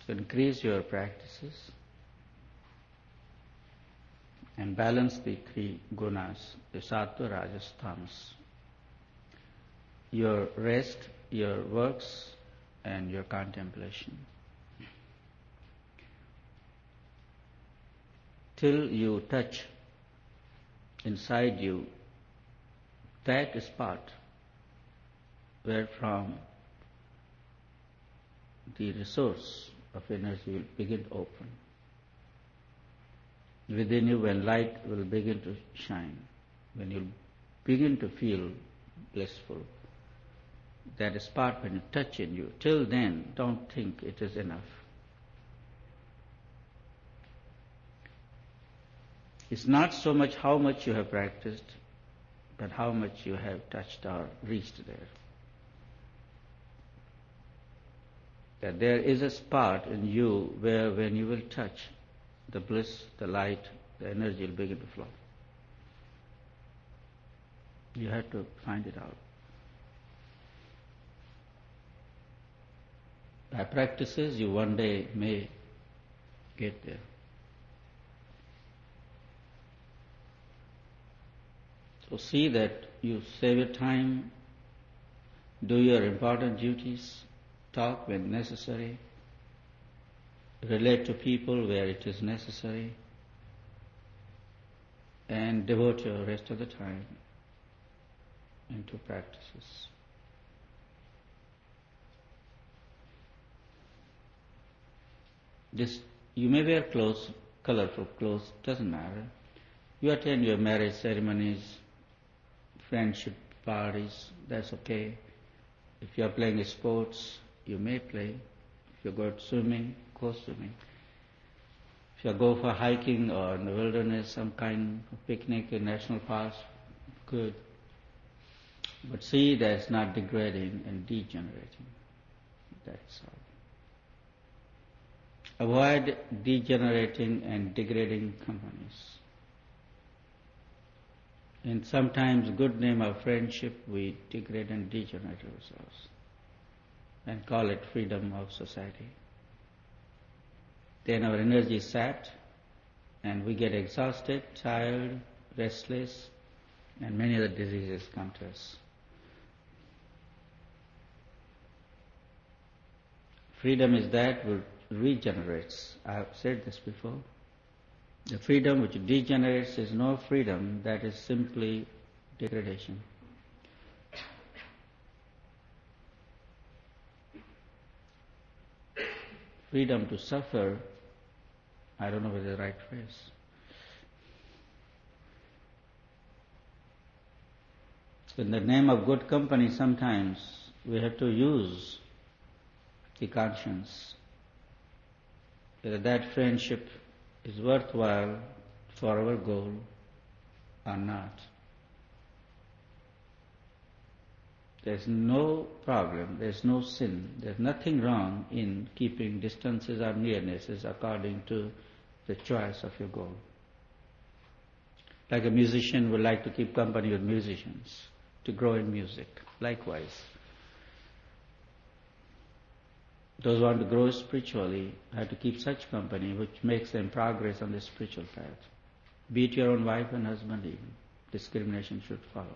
So increase your practices and balance the three gunas, the sattva, rajas, tamas. Your rest, your works, and your contemplation. Till you touch inside you that spot where from the resource of energy will begin to open. Within you, when light will begin to shine, when you begin to feel blissful, that spot when you touch in you, till then don't think it is enough. It's not so much how much you have practiced, but how much you have touched or reached there. That there is a spot in you where when you will touch, the bliss, the light, the energy will begin to flow. You have to find it out. By practices, you one day may get there. So see that you save your time, do your important duties, talk when necessary, relate to people where it is necessary, and devote your rest of the time into practices. You may wear clothes, colorful clothes, doesn't matter. You attend your marriage ceremonies, friendship parties, that's okay. If you are playing sports, you may play. If you go swimming, go swimming. If you go for hiking or in the wilderness, some kind of picnic in national parks, good. But see that it's not degrading and degenerating. That's all. Avoid degenerating and degrading companies. In sometimes good name of friendship, we degrade and degenerate ourselves and call it freedom of society. Then our energy is sapped and we get exhausted, tired, restless, and many other diseases come to us. Freedom is that which regenerates. I have said this before. The freedom which degenerates is no freedom, that is simply degradation. Freedom to suffer, I don't know whether the right phrase. In the name of good company, sometimes we have to use the conscience, whether that friendship is worthwhile for our goal or not. There's no problem, there's no sin, there's nothing wrong in keeping distances or nearnesses according to the choice of your goal. Like a musician would like to keep company with musicians, to grow in music. Likewise, those who want to grow spiritually have to keep such company which makes them progress on the spiritual path. Be it your own wife and husband even. Discrimination should follow.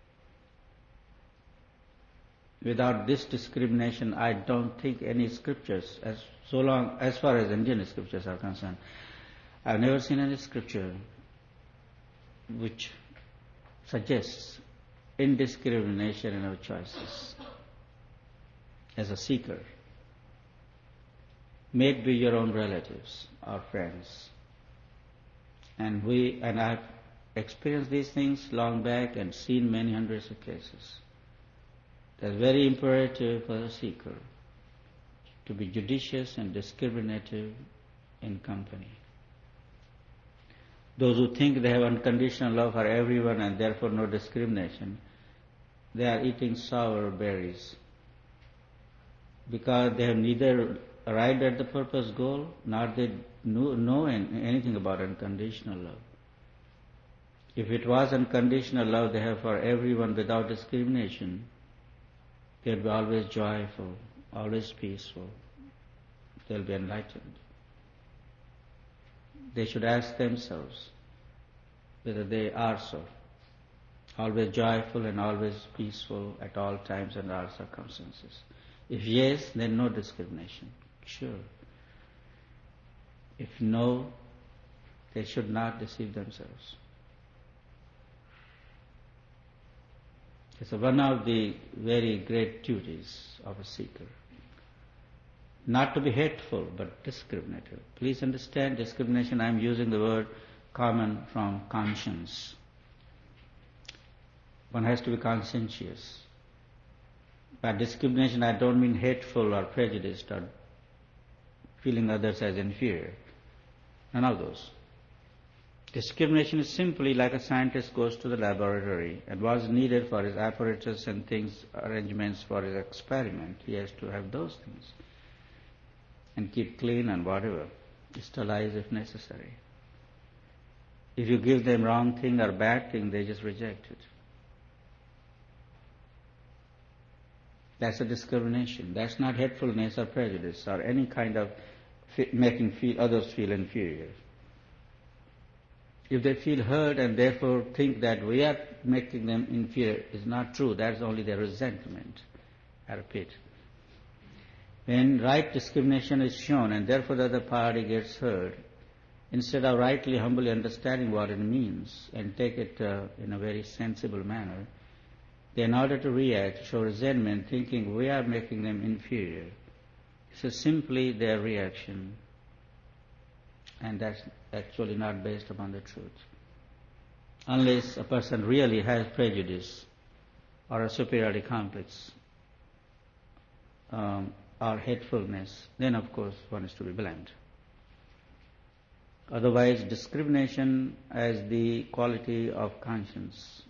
Without this discrimination, I don't think any scriptures, as far as Indian scriptures are concerned, I've never seen any scripture which suggests indiscrimination in our choices as a seeker. May it be your own relatives or friends. And I've experienced these things long back and seen many hundreds of cases. It's very imperative for a seeker to be judicious and discriminative in company. Those who think they have unconditional love for everyone and therefore no discrimination, they are eating sour berries because they have neither arrived at the purpose goal nor they know anything about unconditional love. If it was unconditional love they have for everyone without discrimination, they would be always joyful, always peaceful. they'll be enlightened. They should ask themselves whether they are so, always joyful and always peaceful at all times and all circumstances. If yes, then no discrimination, sure. If no, they should not deceive themselves. It's one of the very great duties of a seeker. Not to be hateful, but discriminative. Please understand discrimination, I am using the word common from conscience. One has to be conscientious. By discrimination I don't mean hateful or prejudiced or feeling others as inferior. None of those. Discrimination is simply like a scientist goes to the laboratory and what's needed for his apparatus and things, arrangements for his experiment. He has to have those things and keep clean and whatever, sterilize if necessary. If you give them wrong thing or bad thing, they just reject it. That's a discrimination. That's not hatefulness or prejudice or any kind of making others feel inferior. If they feel hurt and therefore think that we are making them inferior, is not true. That's only their resentment. I repeat. When right discrimination is shown and therefore the other party gets hurt, instead of rightly, humbly understanding what it means and take it in a very sensible manner, they, in order to react, show resentment, thinking we are making them inferior. This is simply their reaction, and that's actually not based upon the truth. Unless a person really has prejudice or a superiority complex or hatefulness, then of course one is to be blamed. Otherwise, discrimination as the quality of conscience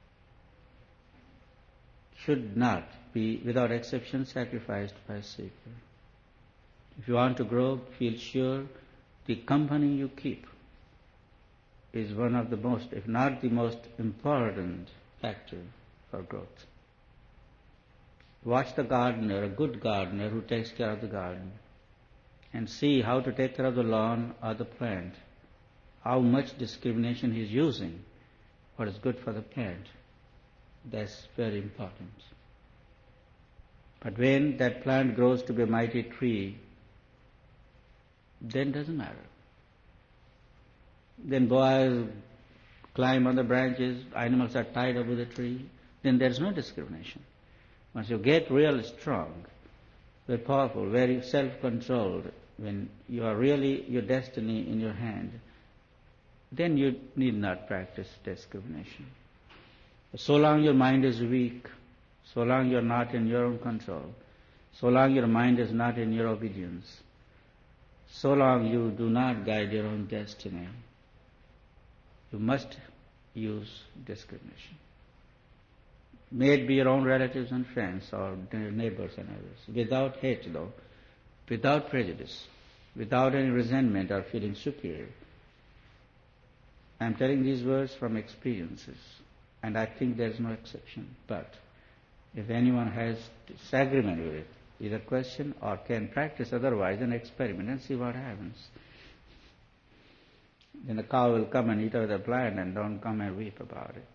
should not be, without exception, sacrificed by a seeker. If you want to grow, feel sure the company you keep is one of the most, if not the most important factor for growth. Watch the gardener, a good gardener who takes care of the garden, and see how to take care of the lawn or the plant, how much discrimination he is using, what is good for the plant. That's very important. But when that plant grows to be a mighty tree, then it doesn't matter. Then boys climb on the branches, animals are tied up with the tree, then there's no discrimination. Once you get real strong, very powerful, very self-controlled, when you are really your destiny in your hand, then you need not practice discrimination. So long your mind is weak, so long you are not in your own control, so long your mind is not in your obedience, so long you do not guide your own destiny, you must use discrimination. May it be your own relatives and friends or neighbors and others, without hate though, without prejudice, without any resentment or feeling superior. I am telling these words from experiences, and I think there is no exception. But if anyone has disagreement with it, either question or can practice otherwise, then experiment and see what happens. Then the cow will come and eat out the plant and don't come and weep about it.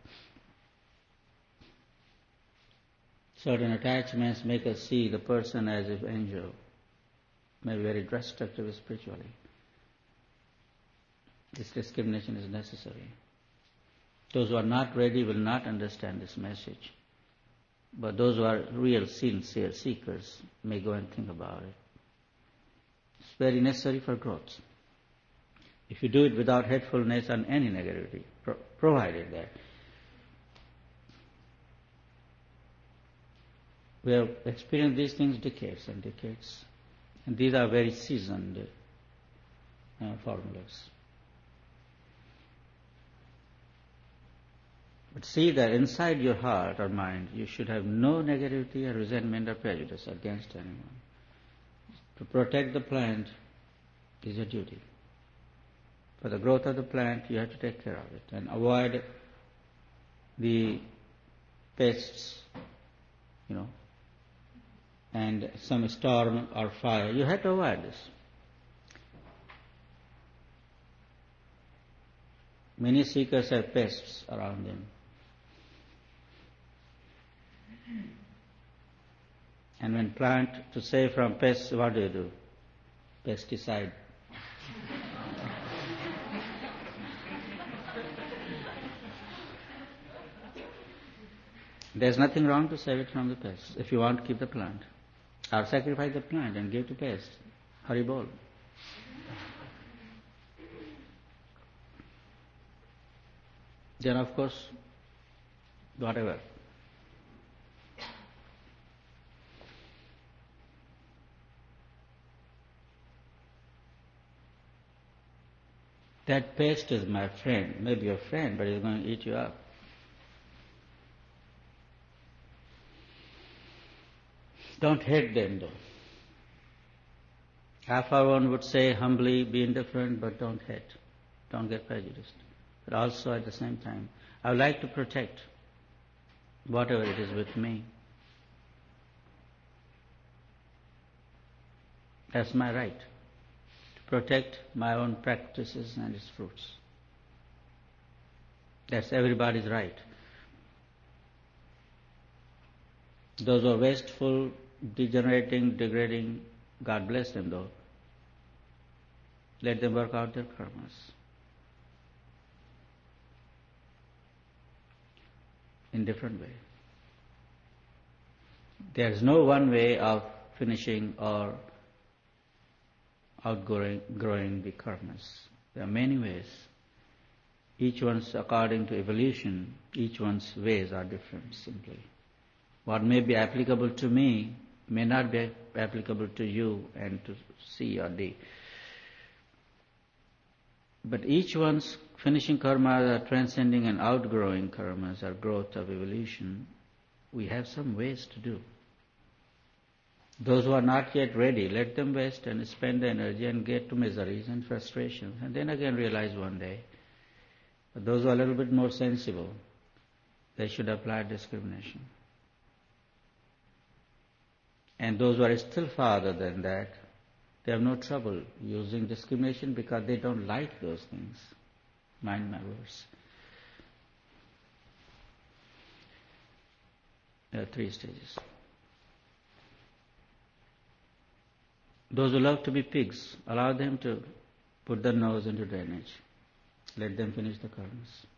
Certain attachments make us see the person as if angel, maybe very destructive spiritually. This discrimination is necessary. Those who are not ready will not understand this message. But those who are real sincere seekers may go and think about it. It's very necessary for growth. If you do it without hatefulness and any negativity, provided that. We have experienced these things decades and decades. And these are very seasoned formulas. But see that inside your heart or mind, you should have no negativity or resentment or prejudice against anyone. To protect the plant is your duty. For the growth of the plant, you have to take care of it and avoid the pests, and some storm or fire. You have to avoid this. Many seekers have pests around them. And when plant to save from pests, what do? Pesticide. There's nothing wrong to save it from the pests if you want to keep the plant. Or sacrifice the plant and give to pests. Haribol. Then of course, whatever. That pest is my friend, maybe your friend, but it's going to eat you up. Don't hate them though. Half our one would say humbly, be indifferent, but don't hate. Don't get prejudiced. But also at the same time, I would like to protect whatever it is with me. That's my right. To protect my own practices and its fruits. That's everybody's right. Those who are wasteful, degenerating, degrading, God bless them though. Let them work out their karmas. In different way. There is no one way of finishing or outgrowing the karmas. There are many ways. Each one's according to evolution, each one's ways are different simply. What may be applicable to me may not be applicable to you and to C or D. But each one's finishing karmas are transcending and outgrowing karmas are growth of evolution. We have some ways to do. Those who are not yet ready, let them waste and spend the energy and get to miseries and frustrations and then again realize one day. But those who are a little bit more sensible, they should apply discrimination. And those who are still farther than that, they have no trouble using discrimination because they don't like those things. Mind my words. There are 3 stages. Those who love to be pigs, allow them to put their nose into drainage. Let them finish the karmas.